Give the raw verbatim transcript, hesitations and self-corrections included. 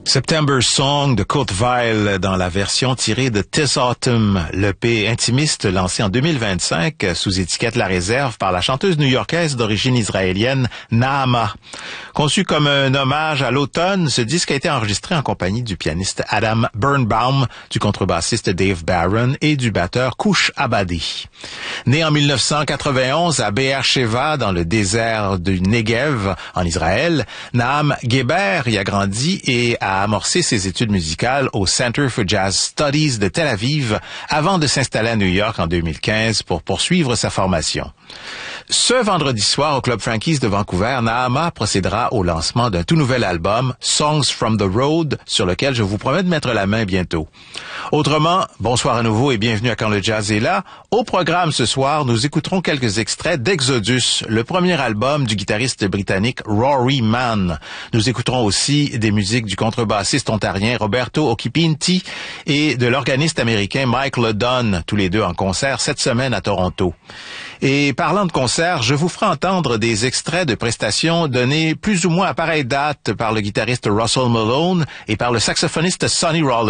September Song de Kurt Weill dans la version tirée de This Autumn, l'E P intimiste lancé en deux mille vingt-cinq sous étiquette La Réserve par la chanteuse new-yorkaise d'origine israélienne Naama. Conçu comme un hommage à l'automne, ce disque a été enregistré en compagnie du pianiste Adam Birnbaum, du contrebassiste Dave Barron et du batteur Kouch Abadi. Né en mille neuf cent quatre-vingt-onze à Be'er Sheva dans le désert du Negev en Israël, Naham Geber y a grandi et a amorcé ses études musicales au Center for Jazz Studies de Tel Aviv avant de s'installer à New York en deux mille quinze pour poursuivre sa formation. Ce vendredi soir au Club Frankies de Vancouver, Nahama procédera au lancement d'un tout nouvel album, Songs from the Road, sur lequel je vous promets de mettre la main bientôt. Autrement, bonsoir à nouveau et bienvenue à Quand le Jazz est là. Au programme ce soir, nous écouterons quelques extraits d'Exodus, le premier album du guitariste britannique Rory Mann. Nous écouterons aussi des musiques du contrebassiste ontarien Roberto Occhipinti et de l'organiste américain Mike Ledon, tous les deux en concert cette semaine à Toronto. Et parlant de concert, je vous ferai entendre des extraits de prestations données plus ou moins à pareille date par le guitariste Russell Malone et par le saxophoniste Sonny Rollins.